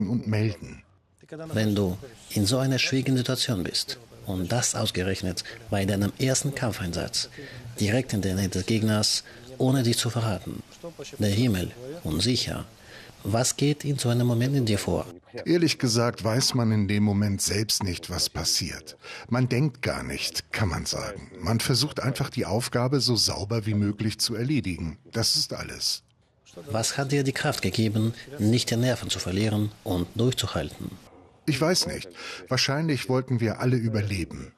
und melden. Wenn du in so einer schwierigen Situation bist und das ausgerechnet bei deinem ersten Kampfeinsatz, direkt in der Nähe des Gegners, ohne dich zu verraten, der Himmel unsicher, was geht in so einem Moment in dir vor? Ehrlich gesagt weiß man in dem Moment selbst nicht, was passiert. Man denkt gar nicht, kann man sagen. Man versucht einfach die Aufgabe so sauber wie möglich zu erledigen. Das ist alles. Was hat dir die Kraft gegeben, nicht die Nerven zu verlieren und durchzuhalten? Ich weiß nicht. Wahrscheinlich wollten wir alle überleben.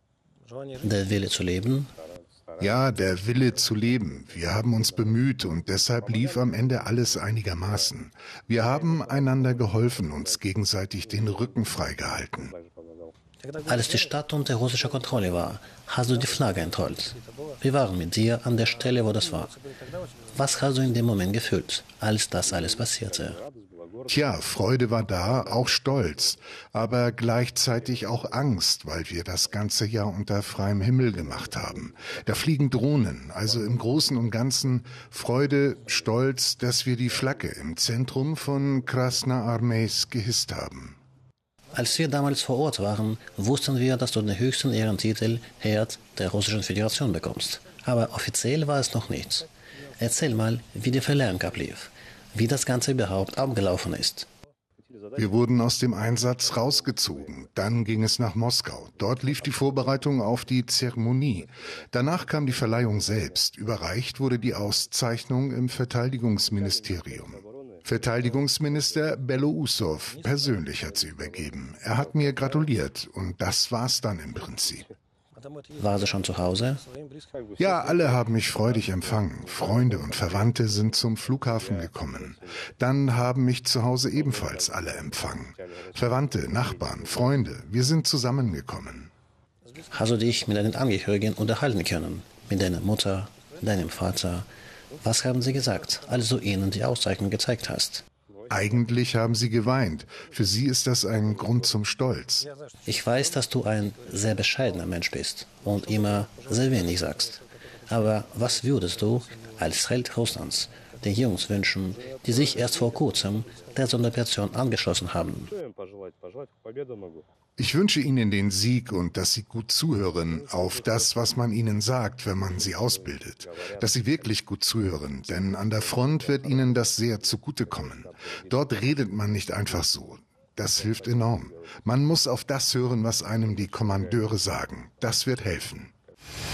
Der Wille zu leben? Ja, der Wille zu leben. Wir haben uns bemüht und deshalb lief am Ende alles einigermaßen. Wir haben einander geholfen, uns gegenseitig den Rücken freigehalten. Als die Stadt unter russischer Kontrolle war, hast du die Flagge entrollt. Wir waren mit dir an der Stelle, wo das war. Was hast du in dem Moment gefühlt, als das alles passierte? Tja, Freude war da, auch Stolz, aber gleichzeitig auch Angst, weil wir das ganze Jahr unter freiem Himmel gemacht haben. Da fliegen Drohnen, also im Großen und Ganzen Freude, Stolz, dass wir die Flagge im Zentrum von Krasnoarmejsk gehisst haben. Als wir damals vor Ort waren, wussten wir, dass du den höchsten Ehrentitel Herd der Russischen Föderation bekommst. Aber offiziell war es noch nichts. Erzähl mal, wie die Verleihung ablief, wie das Ganze überhaupt abgelaufen ist. Wir wurden aus dem Einsatz rausgezogen. Dann ging es nach Moskau. Dort lief die Vorbereitung auf die Zeremonie. Danach kam die Verleihung selbst. Überreicht wurde die Auszeichnung im Verteidigungsministerium. Verteidigungsminister Beloussow persönlich hat sie übergeben. Er hat mir gratuliert und das war's dann im Prinzip. War sie schon zu Hause? Ja, alle haben mich freudig empfangen. Freunde und Verwandte sind zum Flughafen gekommen. Dann haben mich zu Hause ebenfalls alle empfangen. Verwandte, Nachbarn, Freunde, wir sind zusammengekommen. Hast du dich mit deinen Angehörigen unterhalten können? Mit deiner Mutter, deinem Vater? Was haben sie gesagt, als du ihnen die Auszeichnung gezeigt hast? Eigentlich haben sie geweint. Für sie ist das ein Grund zum Stolz. Ich weiß, dass du ein sehr bescheidener Mensch bist und immer sehr wenig sagst. Aber was würdest du als Held Russlands den Jungs wünschen, die sich erst vor kurzem der Sonderoperation angeschlossen haben? Ich wünsche ihnen den Sieg und dass sie gut zuhören auf das, was man ihnen sagt, wenn man sie ausbildet. Dass sie wirklich gut zuhören, denn an der Front wird ihnen das sehr zugutekommen. Dort redet man nicht einfach so. Das hilft enorm. Man muss auf das hören, was einem die Kommandeure sagen. Das wird helfen.